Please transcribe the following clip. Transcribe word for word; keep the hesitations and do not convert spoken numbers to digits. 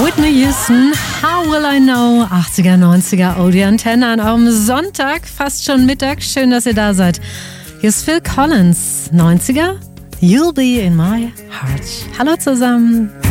Whitney Houston, How Will I Know? achtziger, neunziger, oh, die Antenne an eurem Sonntag, fast schon Mittag. Schön, dass ihr da seid. Hier ist Phil Collins, neunziger, You'll Be in My Heart. Hallo zusammen.